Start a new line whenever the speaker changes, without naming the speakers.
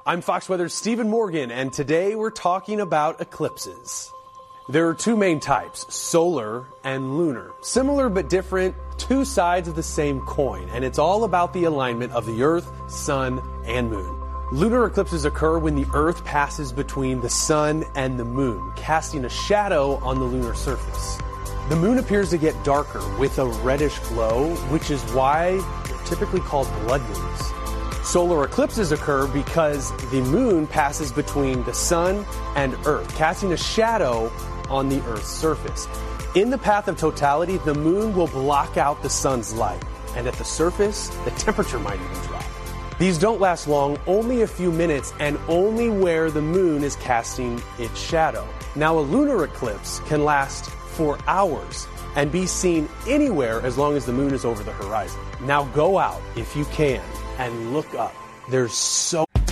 I'm Fox Weather's Stephen Morgan, and today we're talking about eclipses. There are two main types, solar and lunar. Similar but different, two sides of the same coin, and it's all about the alignment of the Earth, Sun, and Moon. Lunar eclipses occur when the Earth passes between the Sun and the Moon, casting a shadow on the lunar surface. The Moon appears to get darker with a reddish glow, which is why they're typically called blood moons. Solar eclipses occur because the Moon passes between the Sun and Earth, casting a shadow on the Earth's surface. In the path of totality, the Moon will block out the Sun's light, and at the surface, the temperature might even drop. These don't last long, only a few minutes, and only where the Moon is casting its shadow. Now, a lunar eclipse can last for hours and be seen anywhere as long as the Moon is over the horizon. Now go out, if you can, and look up. There's so